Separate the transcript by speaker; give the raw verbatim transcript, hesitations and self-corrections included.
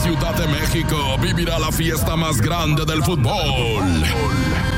Speaker 1: Ciudad de México vivirá la fiesta más grande del fútbol.